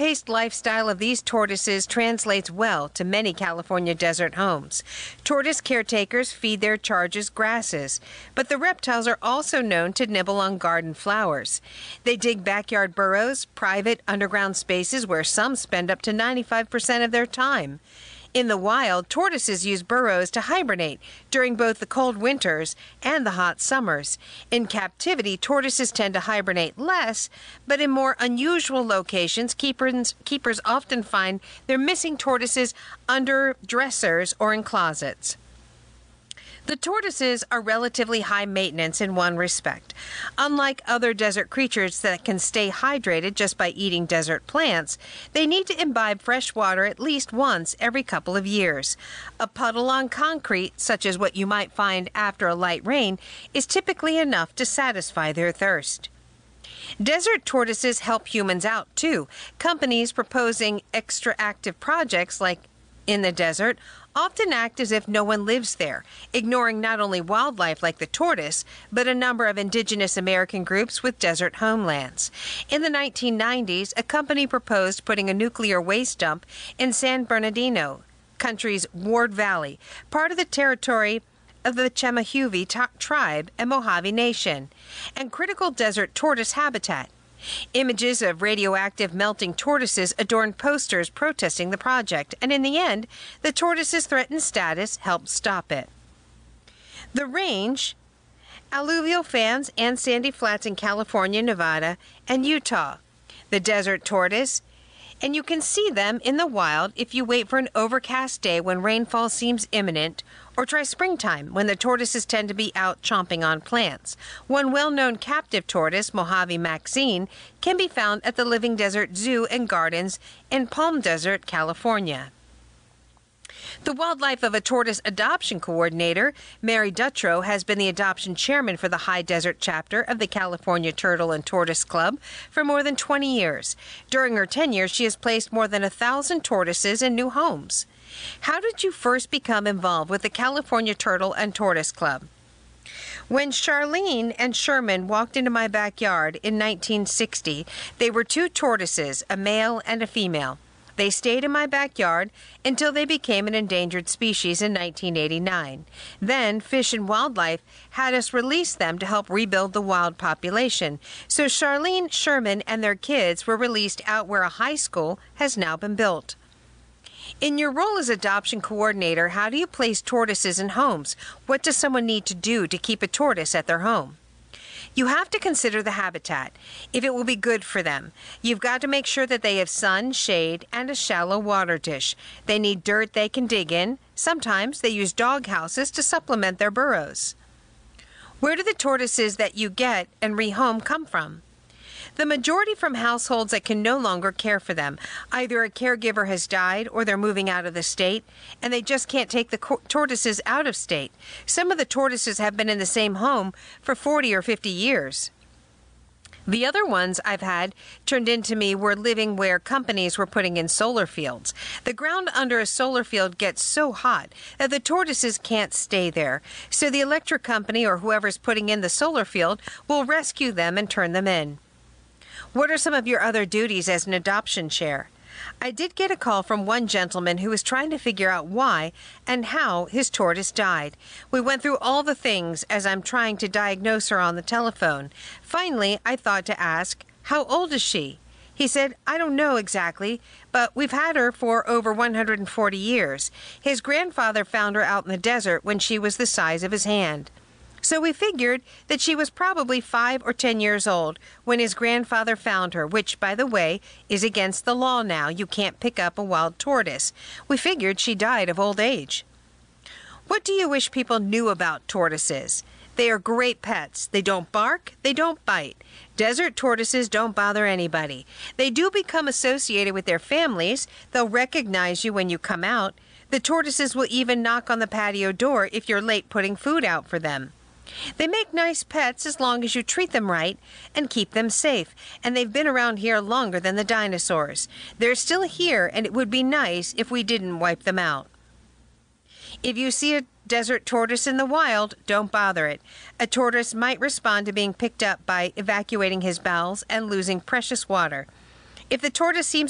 fast-paced lifestyle of these tortoises translates well to many California desert homes. Tortoise caretakers feed their charges grasses, but the reptiles are also known to nibble on garden flowers. They dig backyard burrows, private underground spaces where some spend up to 95% of their time. In the wild, tortoises use burrows to hibernate during both the cold winters and the hot summers. In captivity, tortoises tend to hibernate less, but in more unusual locations, keepers often find their missing tortoises under dressers or in closets. The tortoises are relatively high maintenance in one respect. Unlike other desert creatures that can stay hydrated just by eating desert plants, they need to imbibe fresh water at least once every couple of years. A puddle on concrete, such as what you might find after a light rain, is typically enough to satisfy their thirst. Desert tortoises help humans out, too. Companies proposing extra active projects like in the desert often act as if no one lives there, ignoring not only wildlife like the tortoise, but a number of indigenous American groups with desert homelands. In the 1990s, a company proposed putting a nuclear waste dump in San Bernardino, country's Ward Valley, part of the territory of the Chemehuevi tribe and Mojave Nation, and critical desert tortoise habitat. Images of radioactive melting tortoises adorned posters protesting the project, and in the end, the tortoise's threatened status helped stop it. The range, alluvial fans and sandy flats in California, Nevada, and Utah. The desert tortoise, and you can see them in the wild if you wait for an overcast day when rainfall seems imminent, or try springtime when the tortoises tend to be out chomping on plants. One well-known captive tortoise, Mojave Maxine, can be found at the Living Desert Zoo and Gardens in Palm Desert, California. The Wildlife of a Tortoise Adoption Coordinator, Mary Dutrow, has been the adoption chairman for the High Desert chapter of the California Turtle and Tortoise Club for more than 20 years. During her tenure, she has placed more than 1,000 tortoises in new homes. How did you first become involved with the California Turtle and Tortoise Club? When Charlene and Sherman walked into my backyard in 1960, they were two tortoises, a male and a female. They stayed in my backyard until they became an endangered species in 1989. Then Fish and Wildlife had us release them to help rebuild the wild population. So Charlene, Sherman, and their kids were released out where a high school has now been built. In your role as adoption coordinator, how do you place tortoises in homes? What does someone need to do to keep a tortoise at their home? You have to consider the habitat, if it will be good for them. You've got to make sure that they have sun, shade, and a shallow water dish. They need dirt they can dig in. Sometimes they use dog houses to supplement their burrows. Where do the tortoises that you get and rehome come from? The majority from households that can no longer care for them. Either a caregiver has died or they're moving out of the state, and they just can't take the tortoises out of state. Some of the tortoises have been in the same home for 40 or 50 years. The other ones I've had turned into me were living where companies were putting in solar fields. The ground under a solar field gets so hot that the tortoises can't stay there. So the electric company or whoever's putting in the solar field will rescue them and turn them in. What are some of your other duties as an adoption chair? I did get a call from one gentleman who was trying to figure out why and how his tortoise died. We went through all the things as I'm trying to diagnose her on the telephone. Finally, I thought to ask, how old is she? He said, I don't know exactly, but we've had her for over 140 years. His grandfather found her out in the desert when she was the size of his hand. So we figured that she was probably 5 or 10 years old when his grandfather found her, which, by the way, is against the law now. You can't pick up a wild tortoise. We figured she died of old age. What do you wish people knew about tortoises? They are great pets. They don't bark. They don't bite. Desert tortoises don't bother anybody. They do become associated with their families. They'll recognize you when you come out. The tortoises will even knock on the patio door if you're late putting food out for them. They make nice pets as long as you treat them right and keep them safe, and they've been around here longer than the dinosaurs. They're still here, and it would be nice if we didn't wipe them out. If you see a desert tortoise in the wild, don't bother it. A tortoise might respond to being picked up by evacuating his bowels and losing precious water. If the tortoise seems